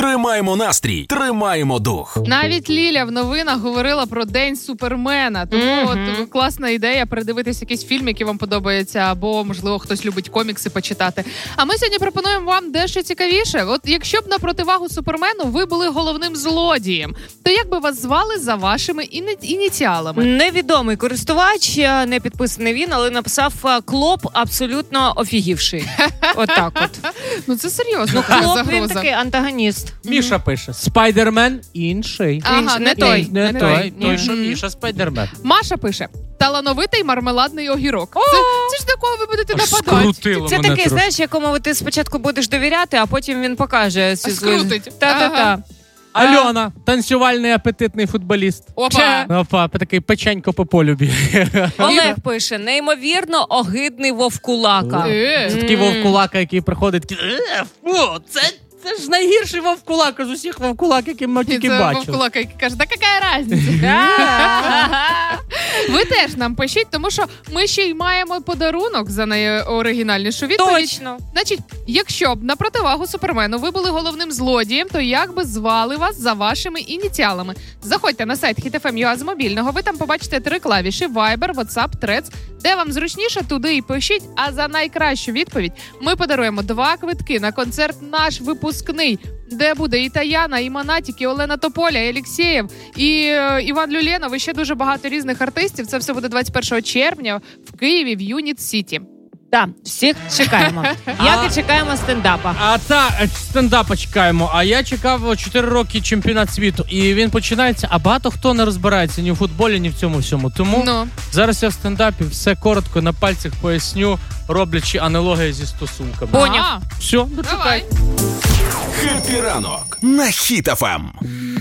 Тримаємо настрій, тримаємо дух. Навіть Ліля в новинах говорила про День Супермена. Тому от класна ідея передивитись якийсь фільм, який вам подобається, або, можливо, хтось любить комікси почитати. А ми сьогодні пропонуємо вам дещо цікавіше. От якщо б на противагу Супермену ви були головним злодієм, то як би вас звали за вашими ініціалами? Невідомий користувач, не підписаний він, але написав Клоп абсолютно офігівший. Отак от. Ну це серйозно. Ну, Клоп, він такий антагоніст. Міша пише, Спайдермен інший. Ага, не той. Не той, що Міша Спайдермен. Маша пише, талановитий мармеладний огірок. Це ж такого ви будете нападати. Скрутило Це мене такий, трошки. знаєш, якому ти спочатку будеш довіряти, а потім він покаже. Скрутить. Та-та-та. Альона, танцювальний апетитний футболіст. Опа. Такий печенько по полю бігає. Олег пише, неймовірно огидний вовкулака. Це такий вовкулака, який приходить, такий, фу, це ж найгірший вовкулака з усіх вовкулак, які ми тільки Це бачили. вовкулака, який каже, да яка різниця? Ви теж нам пишіть, тому що ми ще й маємо подарунок за найоригінальнішу відповідь. Точно. Значить, якщо б на противагу Супермену ви були головним злодієм, то як би звали вас за вашими ініціалами? Заходьте на сайт HitFM.ua з мобільного, ви там побачите 3 клавіші Viber, WhatsApp, Threads. Де вам зручніше, туди і пишіть. А за найкращу відповідь ми подаруємо 2 квитки на концерт «Наш випускний», де буде і Таяна, і Монатік, і Олена Тополя, і Алєксєєв, і Іван Люленов, і ще дуже багато різних артистів. Це все буде 21 червня в Києві в Юніт Сіті. Так, всіх чекаємо. Як і чекаємо стендапа. Стендапа чекаємо. А я чекав 4 роки чемпіонат світу. І він починається, а багато хто не розбирається ні в футболі, ні в цьому всьому. Тому зараз я в стендапі все коротко на пальцях поясню, роблячи аналогії зі стосунками. Поняв. Все, дочекай. Хеппі ранок на Хіт FM.